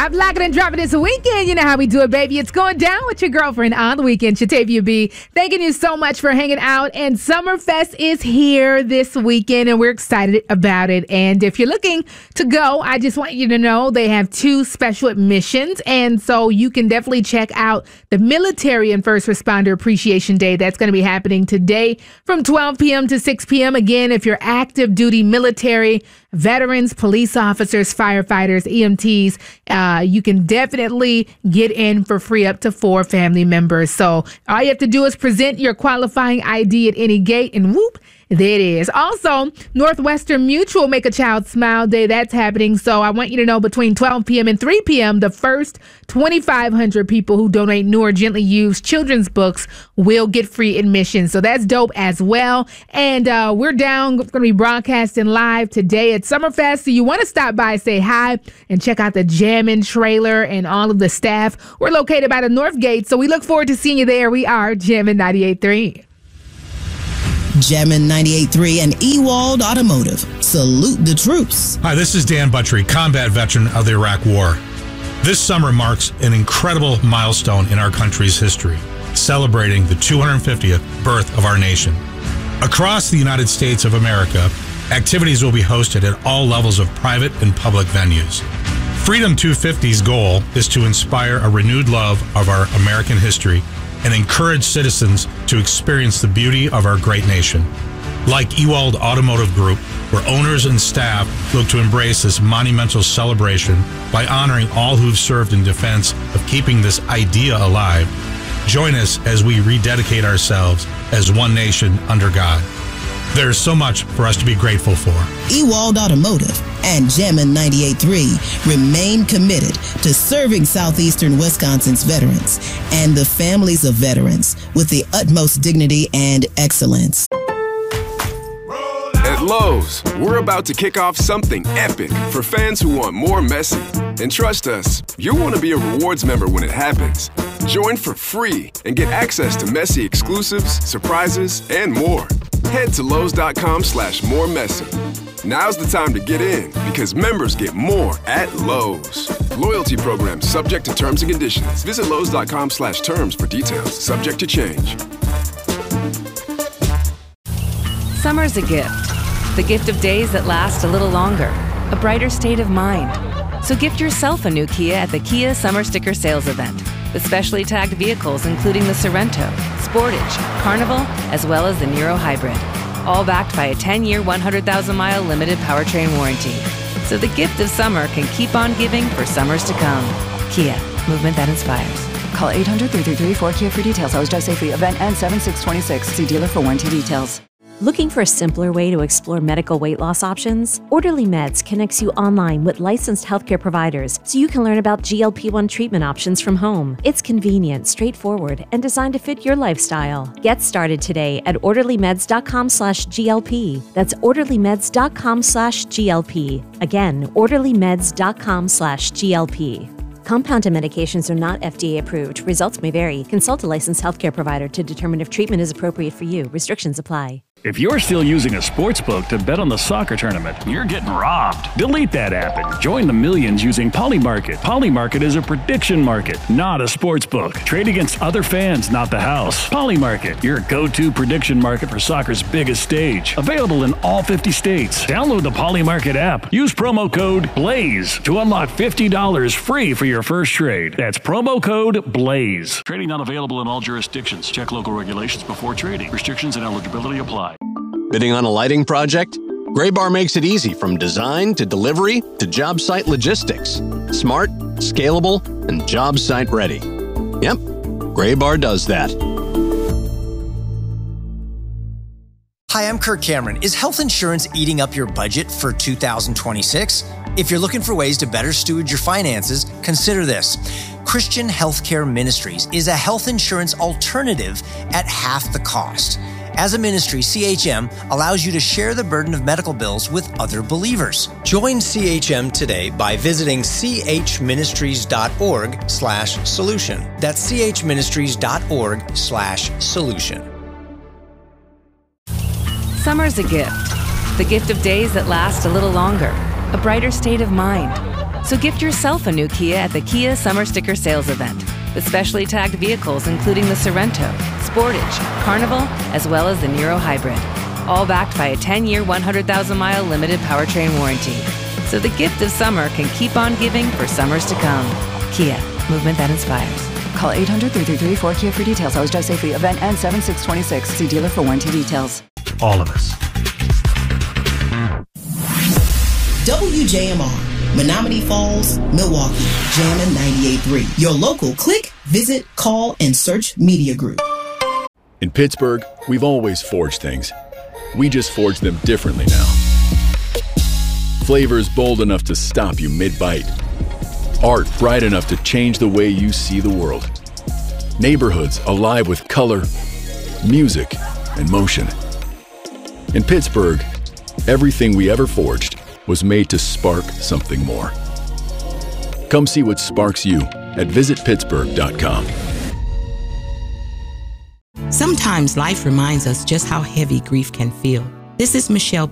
Drop, lock it, and drop it this weekend. You know how we do it, baby. It's going down with your girlfriend on the weekend, Shatavia B. Thanking you so much for hanging out. And Summerfest is here this weekend, and we're excited about it. And if you're looking to go, I just want you to know they have 2 special admissions. And so you can definitely check out the Military and First Responder Appreciation Day. That's going to be happening today from 12 p.m. to 6 p.m. Again, if you're active duty military, veterans, police officers, firefighters, EMTs, you can definitely get in for free up to 4 family members. So all you have to do is present your qualifying ID at any gate and whoop, there it is. Also, Northwestern Mutual Make a Child Smile Day. That's happening. So I want you to know between 12 p.m. and 3 p.m., the first 2,500 people who donate new or gently used children's books will get free admission. So that's dope as well. And we're going to be broadcasting live today at Summerfest. So you want to stop by, say hi, and check out the Jammin' trailer and all of the staff. We're located by the North Gate. So we look forward to seeing you there. We are Jammin' 98.3. Jammin' 98.3 and Ewald Automotive. Salute the troops. Hi, this is Dan Buttrey, combat veteran of the Iraq War. This summer marks an incredible milestone in our country's history, celebrating the 250th birth of our nation. Across the United States of America, activities will be hosted at all levels of private and public venues. Freedom 250's goal is to inspire a renewed love of our American history and encourage citizens to experience the beauty of our great nation. Like Ewald Automotive Group, where owners and staff look to embrace this monumental celebration by honoring all who've served in defense of keeping this idea alive, join us as we rededicate ourselves as one nation under God. There is so much for us to be grateful for. Ewald Automotive and Jammin' 98.3 remain committed to serving Southeastern Wisconsin's veterans and the families of veterans with the utmost dignity and excellence. At Lowe's, we're about to kick off something epic for fans who want more Messi. And trust us, you'll want to be a rewards member when it happens. Join for free and get access to Messi exclusives, surprises, and more. Head to Lowe's.com/moremessy. Now's the time to get in because members get more at Lowe's. Loyalty program subject to terms and conditions. Visit Lowe's.com/terms for details. Subject to change. Summer's a gift. The gift of days that last a little longer. A brighter state of mind. So gift yourself a new Kia at the Kia Summer Sticker Sales Event. With specially tagged vehicles including the Sorento, Sportage, Carnival, as well as the Niro Hybrid. All backed by a 10-year, 100,000-mile limited powertrain warranty. So the gift of summer can keep on giving for summers to come. Kia, movement that inspires. Call 800-333-4KIA for details. Always drive safely. Event ends 7/6/26. See dealer for warranty details. Looking for a simpler way to explore medical weight loss options? Orderly Meds connects you online with licensed healthcare providers so you can learn about GLP-1 treatment options from home. It's convenient, straightforward, and designed to fit your lifestyle. Get started today at orderlymeds.com/GLP. That's orderlymeds.com/GLP. Again, orderlymeds.com/GLP. Compounded medications are not FDA approved. Results may vary. Consult a licensed healthcare provider to determine if treatment is appropriate for you. Restrictions apply. If you're still using a sports book to bet on the soccer tournament, you're getting robbed. Delete that app and join the millions using Polymarket. Polymarket is a prediction market, not a sports book. Trade against other fans, not the house. Polymarket, your go-to prediction market for soccer's biggest stage. Available in all 50 states. Download the Polymarket app. Use promo code BLAZE to unlock $50 free for your first trade. That's promo code BLAZE. Trading not available in all jurisdictions. Check local regulations before trading. Restrictions and eligibility apply. Bidding on a lighting project? Graybar makes it easy from design to delivery to job site logistics. Smart, scalable, and job site ready. Yep, Graybar does that. Hi, I'm Kirk Cameron. Is health insurance eating up your budget for 2026? If you're looking for ways to better steward your finances, consider this. Christian Healthcare Ministries is a health insurance alternative at half the cost. As a ministry, CHM allows you to share the burden of medical bills with other believers. Join CHM today by visiting chministries.org/solution. That's chministries.org/solution. Summer's a gift. The gift of days that last a little longer. A brighter state of mind. So gift yourself a new Kia at the Kia Summer Sticker Sales Event with specially tagged vehicles including the Sorento, Sportage, Carnival, as well as the Niro Hybrid. All backed by a 10-year, 100,000-mile limited powertrain warranty. So the gift of summer can keep on giving for summers to come. Kia, movement that inspires. Call 800-333-4KIA for details. Always drive safely. Event ends 7/6/26. See dealer for warranty details. All of us. WJMR, Menominee Falls, Milwaukee, Jammin' 98.3. Your local click, visit, call, and search media group. In Pittsburgh, we've always forged things. We just forge them differently now. Flavors bold enough to stop you mid-bite. Art bright enough to change the way you see the world. Neighborhoods alive with color, music, and motion. In Pittsburgh, everything we ever forged was made to spark something more. Come see what sparks you at visitpittsburgh.com. Sometimes life reminds us just how heavy grief can feel. This is Michelle